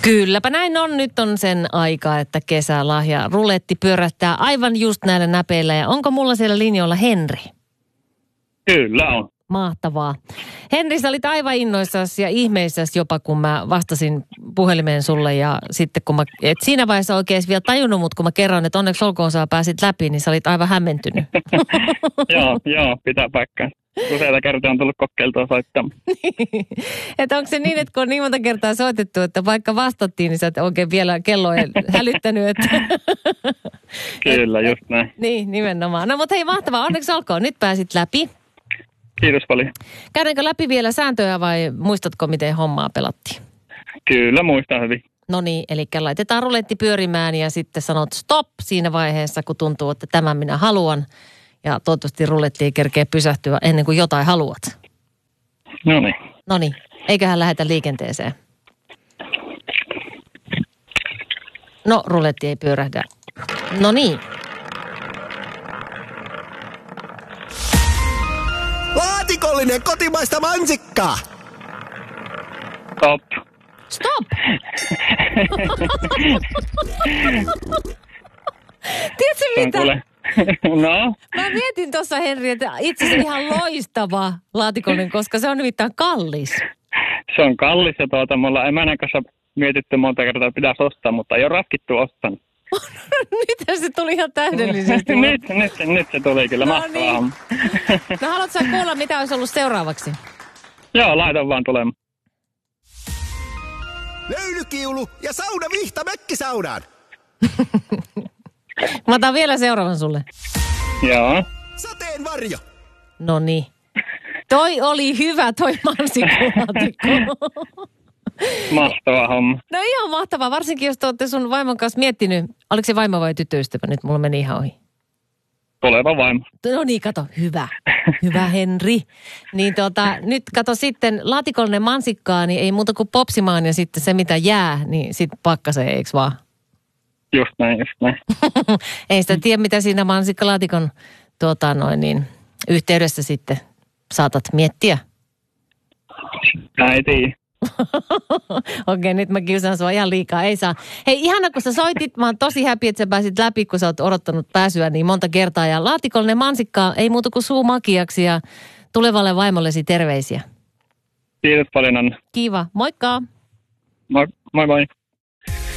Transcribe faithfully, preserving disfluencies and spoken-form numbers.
Kylläpä näin on. Nyt on sen aika, että kesälahja ruletti pyörähtää aivan just näillä näpeillä. Ja onko mulla siellä linjoilla Henri? Kyllä on. Mahtavaa. Henri, sä olit aivan innoissasi ja ihmeissäsi jopa, kun mä vastasin puhelimeen sulle. Ja sitten kun mä, et siinä vaiheessa oikein vielä tajunnut, mutta kun mä kerron, että onneksi olkoon sä pääsit läpi, niin sä olit aivan hämmentynyt. joo, joo, pitää paikkaa. Useita kertaa on tullut kokeiltua soittamaan. Että onko se niin, että kun on niin monta kertaa soitettu, että vaikka vastattiin, niin sä et oikein vielä kelloa hälyttänyt, että... Kyllä, just näin. Niin, nimenomaan. No mutta hei, mahtavaa. Onneksi olkoon. Nyt pääsit läpi. Kiitos paljon. Käydäänkö läpi vielä sääntöjä vai muistatko, miten hommaa pelattiin? Kyllä, muistan hyvin. No niin, eli laitetaan ruletti pyörimään ja sitten sanot stop siinä vaiheessa, kun tuntuu, että tämän minä haluan. Ja toivottavasti ruletti ei kerkeä pysähtyä ennen kuin jotain haluat. No niin. No niin, eiköhän lähetä liikenteeseen. No, ruletti ei pyörähdä. No niin. Laatikollinen kotimaista mansikkaa! Stop. Stop! Tiedätkö mitä? No? Mä mietin tuossa, Henri, että itse asiassa ihan loistava laatikollinen, koska se on nimittäin kallis. Se on kallis ja tuota, me ollaan emännän kanssa mietitty monta kertaa, että pitäisi ostaa, mutta ei ole ratkittu ostanut. Nyt se tuli ihan täydellisesti. nyt, nyt, nyt se tuli kyllä, no mahtavaa. Niin. No haluatko sä kuulla, mitä olisi ollut seuraavaksi? Joo, laitan vaan tulemaan. Löylykiulu ja saunavihta mökkisaunaan. Mä otan vielä seuraavan sulle. Joo. Sateenvarjo. No niin. Toi oli hyvä, toi mansikulaatikko. Mahtava homma. No ihan mahtavaa, varsinkin jos te olette sun vaimon kanssa miettinyt. Oliko se vaimo vai tyttöystävä? Nyt mulla meni ihan ohi. Tuleva vaimo. No niin, kato, hyvä. Hyvä, Henri. Niin tota, nyt kato sitten, laatikollinen mansikkaa, niin ei muuta kuin popsimaan ja sitten se mitä jää, niin sitten pakkaseen, eikö vaan? Just näin, just näin. Ei sitä tiedä, mitä siinä mansikkalaatikon tuota, noin, niin, yhteydessä sitten saatat miettiä. Mä ei tiedä. Okei, nyt mä kiusaan sua ihan liikaa. Ei saa. Hei, ihana kun sä soitit. Mä oon tosi happy, että sä pääsit läpi, kun sä oot odottanut pääsyä niin monta kertaa. Ja laatikollinen mansikkaa ei muuta kuin suu makiaksi ja tulevalle vaimollesi terveisiä. Kiitos paljon, Anna. Kiva. Moikka. Moi, moi moi.